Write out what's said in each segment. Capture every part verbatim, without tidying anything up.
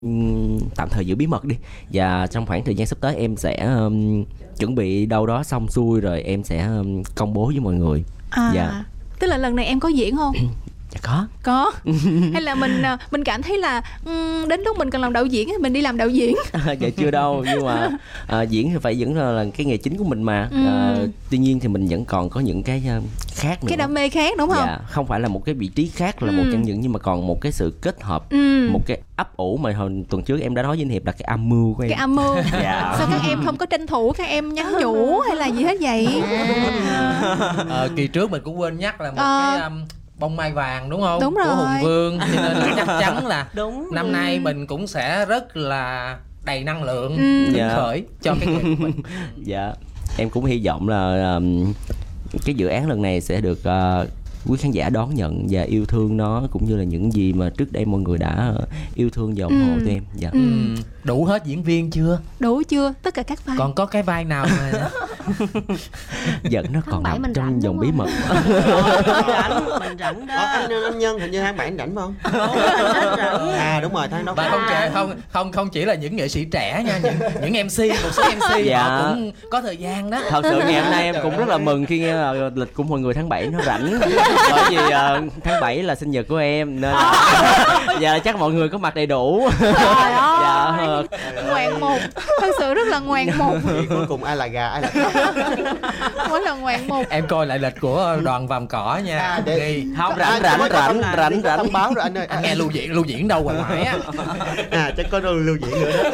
Ừm, tạm thời giữ bí mật đi. Và trong khoảng thời gian sắp tới em sẽ um, chuẩn bị đâu đó xong xuôi rồi em sẽ um, công bố với mọi người. À, Dạ. tức là lần này em có diễn không? Dạ có. Có. Hay là mình à, mình cảm thấy là um, đến lúc mình cần làm đạo diễn thì mình đi làm đạo diễn. À, dạ chưa đâu, nhưng mà à, diễn thì phải vẫn là cái nghề chính của mình mà. Ừ. À, tuy nhiên thì mình vẫn còn có những cái uh, khác nữa. Cái đam mê khác đúng không? Dạ, không phải là một cái vị trí khác là Ừ. một trong những, nhưng mà còn một cái sự kết hợp, Ừ. một cái ấp ủ mà hồi tuần trước em đã nói với anh Hiệp là cái âm mưu của em. Cái âm mưu. Dạ. Sao các em không có tranh thủ, các em nhắn nhủ hay là gì hết vậy? Ờ, kỳ trước mình cũng quên nhắc là một Ờ. cái um, bông mai vàng đúng không? Đúng Của rồi. Hùng Vương, cho nên là chắc chắn là Đúng. năm nay mình cũng sẽ rất là đầy năng lượng, Ừ. hứng Dạ. khởi cho cái nghề của mình. Dạ, em cũng hy vọng là um, cái dự án lần này sẽ được uh, quý khán giả đón nhận và yêu thương nó, cũng như là những gì mà trước đây mọi người đã uh, yêu thương và ủng hộ Ừ. tụi em. Dạ. Ừ. Ừm, đủ hết diễn viên chưa? Đủ chưa? Tất cả các vai. Còn có cái vai nào mà Giận nó còn bảy nằm mình trong rảnh vòng đúng bí không? mật. Rảnh, mình rảnh Ờ, đó. anh, anh Nhân hình như tháng bảy anh rảnh rảnh phải không? Rất rảnh. À đúng rồi, tháng đó. và không chỉ không không không chỉ là những nghệ sĩ trẻ nha, những những em xê, một số em xê Dạ. họ cũng có thời gian đó. Thật sự ngày hôm nay em cũng rất là mừng khi nghe là lịch của mọi người tháng bảy nó rảnh, bởi vì uh, tháng bảy là sinh nhật của em nên là dạ chắc mọi người có mặt đầy đủ. Trời ơi. Dạ. ờ, Ngoạn mục. Thật sự rất là ngoạn mục. Thì cuối cùng ai là gà ai là cá. Mỗi lần ngoạn mục. Em coi lại lịch của đoàn Vàm Cỏ nha. À, để- Ghi. Không, À, rảnh rảnh mới có rảnh thông- rảnh có rảnh. thông báo rồi anh ơi. Anh nghe lưu diễn lưu diễn đâu ngoài ngoại á. À chắc có đâu lưu diễn nữa đó.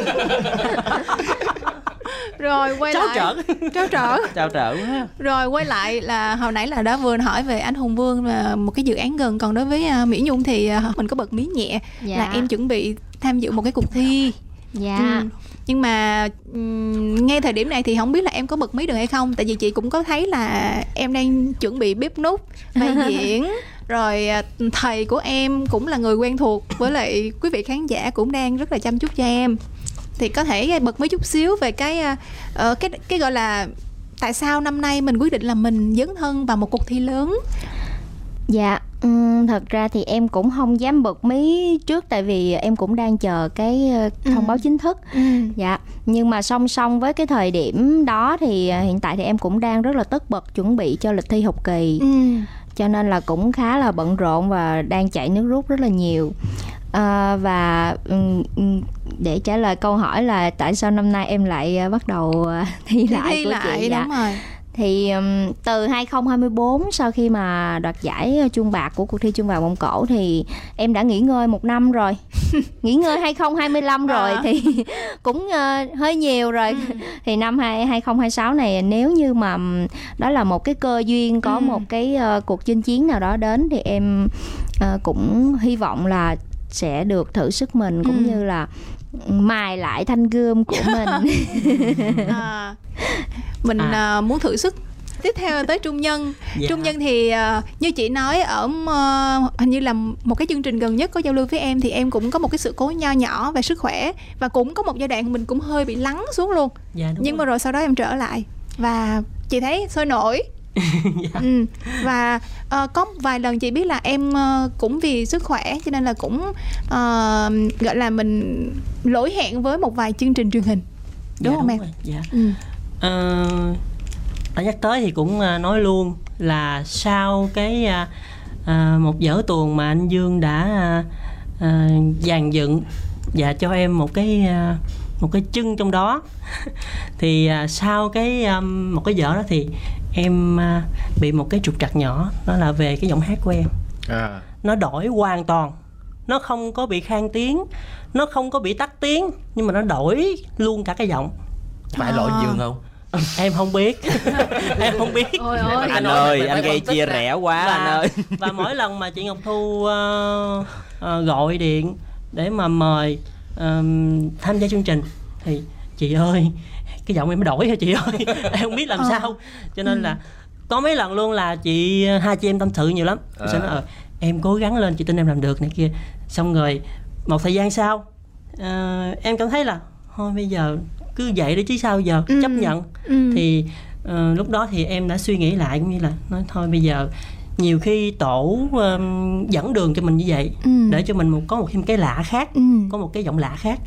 Rồi quay Tráo lại. trở. Tráo trở. Trao trở quá. Rồi quay lại là hồi nãy là đã vừa hỏi về anh Hùng Vương là một cái dự án gần, còn đối với uh, Mỹ Nhung thì uh, mình có bật mí nhẹ Dạ. là em chuẩn bị tham dự một cái cuộc thi. Dạ. Ừ. Nhưng mà um, ngay thời điểm này thì không biết là em có bật mí được hay không, tại vì chị cũng có thấy là em đang chuẩn bị bếp núc, vai diễn. Rồi à, thầy của em cũng là người quen thuộc với lại quý vị khán giả cũng đang rất là chăm chút cho em, thì có thể bật mí chút xíu về cái uh, cái cái gọi là tại sao năm nay mình quyết định là mình dấn thân vào một cuộc thi lớn. Dạ, ừm, thật ra thì em cũng không dám bật mí trước, tại vì em cũng đang chờ cái ờ, thông Ừ. báo chính thức. Ừ. Dạ, nhưng mà song song với cái thời điểm đó thì ờ, hiện tại thì em cũng đang rất là tất bật chuẩn bị cho lịch thi học kỳ. Ừ. Cho nên là cũng khá là bận rộn và đang chạy nước rút rất là nhiều. À, và ừm, ừm, để trả lời câu hỏi là tại sao năm nay em lại ờ, bắt đầu ờ, thi Thi, lại thi của lại chị, dạ. đúng rồi. Thì um, từ hai không hai tư sau khi mà đoạt giải uh, chuông bạc của cuộc thi chuông vàng Mông Cổ thì em đã nghỉ ngơi một năm rồi. Nghỉ ngơi hai không hai lăm rồi À. thì cũng uh, hơi nhiều rồi. Ừ. Thì năm hai không hai sáu này nếu như mà um, đó là một cái cơ duyên, có Ừ. một cái uh, cuộc chinh chiến nào đó đến thì em uh, cũng hy vọng là sẽ được thử sức mình, cũng Ừ. như là mài lại thanh gươm của mình. À, mình À. à, muốn thử sức. Tiếp theo là tới Trung Nhân. Dạ. Trung Nhân thì à, như chị nói ở à, hình như là một cái chương trình gần nhất có giao lưu với em thì em cũng có một cái sự cố nho nhỏ về sức khỏe, và cũng có một giai đoạn mình cũng hơi bị lắng xuống luôn. Dạ, đúng Nhưng rồi. mà rồi sau đó em trở lại và chị thấy sôi nổi. Dạ. Ừ. Và ờ, có vài lần chị biết là em ờ, cũng vì sức khỏe cho nên là cũng ờ, gọi là mình lỗi hẹn với một vài chương trình truyền hình, đúng Dạ, không em? rồi. Dạ. Ừ. Ờ, đã nhắc tới thì cũng à, nói luôn là sau cái à, à, một vở tuồng mà anh Dương đã à, à, dàn dựng và cho em một cái à, một cái chân trong đó thì à, sau cái um, một cái vở đó thì em à, bị một cái trục trặc nhỏ, đó là về cái giọng hát của em. À. Nó đổi hoàn toàn, nó không có bị khang tiếng, nó không có bị tắt tiếng, nhưng mà nó đổi luôn cả cái giọng. Phải lội giường không? Em không biết. Em không biết. Ôi ôi. Anh nói ơi, mày anh phải gây phân tích chia ra. rẽ quá và, anh ơi. và mỗi lần mà chị Ngọc Thu ờ, ờ, gọi điện để mà mời ờ, tham gia chương trình thì chị ơi, cái giọng em đổi hả chị ơi? Em không biết làm Ờ. sao. Cho nên là có mấy lần luôn là chị hai chị em tâm sự nhiều lắm. Chị sẽ nói ờ, em cố gắng lên, chị tin em làm được này kia. Xong rồi một thời gian sau ờ, em cảm thấy là thôi bây giờ cứ vậy đi chứ sao giờ, Ừ. chấp nhận. Ừ. Thì ờ, lúc đó thì em đã suy nghĩ lại, cũng như là nói thôi bây giờ nhiều khi tổ um, dẫn đường cho mình như vậy, Ừ. để cho mình một có một thêm cái lạ khác, Ừ. có một cái giọng lạ khác.